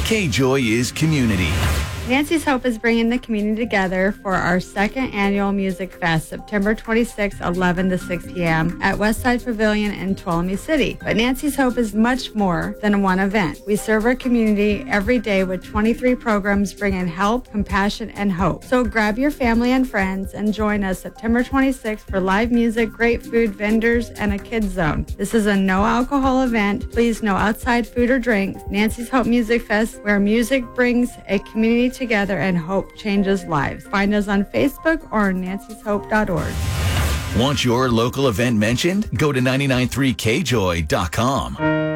K-Joy is community. Nancy's Hope is bringing the community together for our second annual Music Fest, September 26, 11 to 6 p.m. at Westside Pavilion in Tuolumne City. But Nancy's Hope is much more than one event. We serve our community every day with 23 programs bringing help, compassion, and hope. So grab your family and friends and join us September 26th for live music, great food, vendors, and a kids zone. This is a no-alcohol event. Please no outside food or drinks. Nancy's Hope Music Fest, where music brings a community together and hope changes lives. Find us on Facebook or nancyshope.org. Want your local event mentioned? Go to 993kjoy.com.